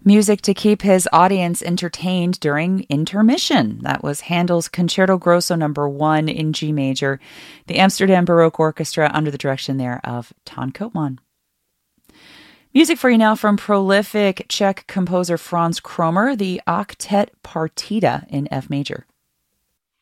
Music to keep his audience entertained during intermission. That was Handel's Concerto Grosso Number 1 in G major, the Amsterdam Baroque Orchestra under the direction there of Ton Koopman. Music for you now from prolific Czech composer Franz Kromer, the Octet Partita in F major.